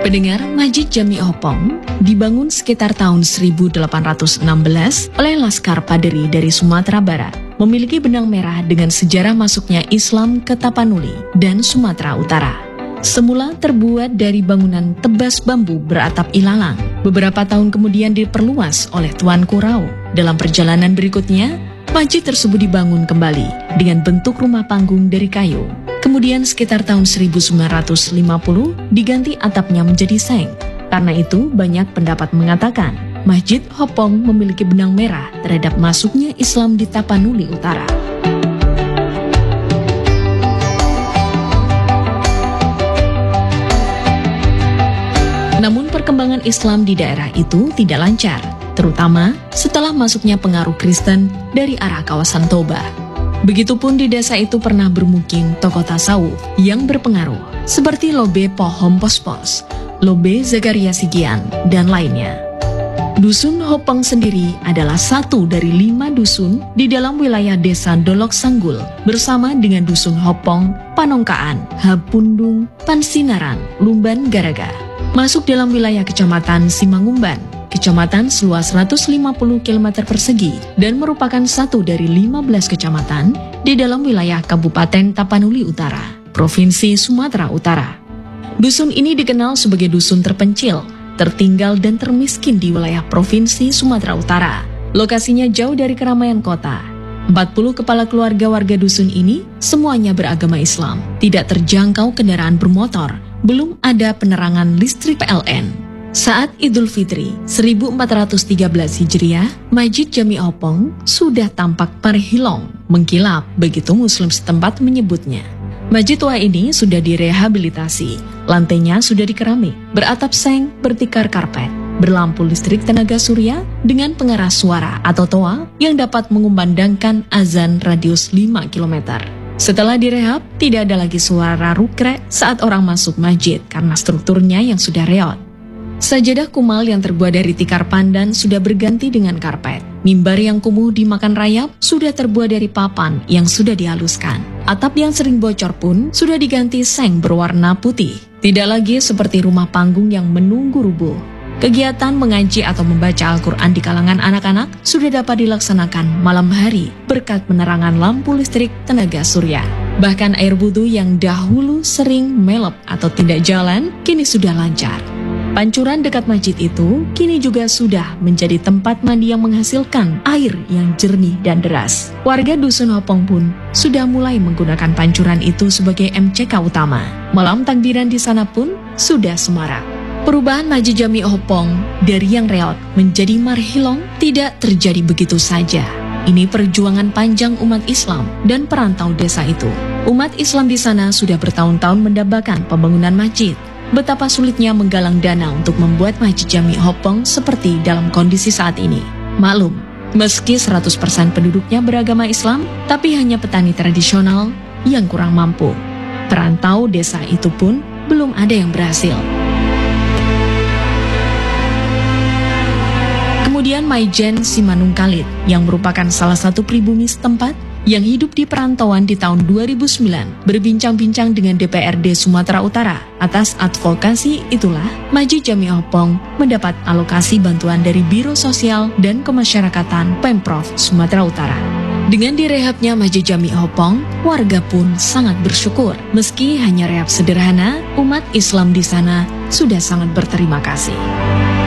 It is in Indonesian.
Pendengar, Masjid Jami' Hopong dibangun sekitar tahun 1816 oleh Laskar Paderi dari Sumatera Barat. Memiliki benang merah dengan sejarah masuknya Islam ke Tapanuli dan Sumatera Utara. Semula terbuat dari bangunan tebas bambu beratap ilalang. Beberapa tahun kemudian diperluas oleh Tuanku Rau. Dalam perjalanan berikutnya, masjid tersebut dibangun kembali dengan bentuk rumah panggung dari kayu. Kemudian sekitar tahun 1950 diganti atapnya menjadi seng. Karena itu banyak pendapat mengatakan Masjid Hopong memiliki benang merah terhadap masuknya Islam di Tapanuli Utara. Namun perkembangan Islam di daerah itu tidak lancar, terutama setelah masuknya pengaruh Kristen dari arah kawasan Toba. Begitupun di desa itu pernah bermukim tokoh tasawuf yang berpengaruh, seperti Lobe Pohom Pospos, Lobe Zakaria Sigian, dan lainnya. Dusun Hopong sendiri adalah satu dari 5 dusun di dalam wilayah desa Dolok Sanggul, bersama dengan Dusun Hopong, Panongkaan, Hapundung, Pansinaran, Lumban Garaga. Masuk dalam wilayah Kecamatan Simangumban, kecamatan seluas 150 km persegi dan merupakan satu dari 15 kecamatan di dalam wilayah Kabupaten Tapanuli Utara, Provinsi Sumatera Utara. Dusun ini dikenal sebagai dusun terpencil, tertinggal dan termiskin di wilayah Provinsi Sumatera Utara. Lokasinya jauh dari keramaian kota. 40 kepala keluarga warga dusun ini semuanya beragama Islam, tidak terjangkau kendaraan bermotor, belum ada penerangan listrik PLN. Saat Idul Fitri 1413 Hijriah, Masjid Jami' Hopong sudah tampak parhilong, mengkilap, begitu muslim setempat menyebutnya. Masjid tua ini sudah direhabilitasi, lantainya sudah dikeramik, beratap seng, bertikar karpet, berlampu listrik tenaga surya dengan pengeras suara atau toa yang dapat mengumandangkan azan radius 5 km. Setelah direhab, tidak ada lagi suara rukrek saat orang masuk masjid karena strukturnya yang sudah reot. Sajadah kumal yang terbuat dari tikar pandan sudah berganti dengan karpet. Mimbar yang kumuh dimakan rayap sudah terbuat dari papan yang sudah dihaluskan. Atap yang sering bocor pun sudah diganti seng berwarna putih. Tidak lagi seperti rumah panggung yang menunggu rubuh. Kegiatan mengaji atau membaca Al-Quran di kalangan anak-anak sudah dapat dilaksanakan malam hari berkat penerangan lampu listrik tenaga surya. Bahkan air wudhu yang dahulu sering melep atau tidak jalan, kini sudah lancar. Pancuran dekat masjid itu kini juga sudah menjadi tempat mandi yang menghasilkan air yang jernih dan deras. Warga Dusun Hopong pun sudah mulai menggunakan pancuran itu sebagai MCK utama. Malam takbiran di sana pun sudah semarak. Perubahan Masjid Jami' Hopong dari yang reot menjadi marhilong tidak terjadi begitu saja. Ini perjuangan panjang umat Islam dan perantau desa itu. Umat Islam di sana sudah bertahun-tahun mendambakan pembangunan masjid. Betapa sulitnya menggalang dana untuk membuat Masjid Jami' Hopong seperti dalam kondisi saat ini. Maklum, meski 100% penduduknya beragama Islam, tapi hanya petani tradisional yang kurang mampu. Perantau desa itu pun belum ada yang berhasil. Kemudian Maijen Simanung Kalit yang merupakan salah satu pribumi setempat yang hidup di perantauan di tahun 2009 berbincang-bincang dengan DPRD Sumatera Utara. Atas advokasi itulah Masjid Jami' Hopong mendapat alokasi bantuan dari Biro Sosial dan Kemasyarakatan Pemprov Sumatera Utara. Dengan direhabnya Masjid Jami' Hopong, warga pun sangat bersyukur. Meski hanya rehab sederhana, umat Islam di sana sudah sangat berterima kasih.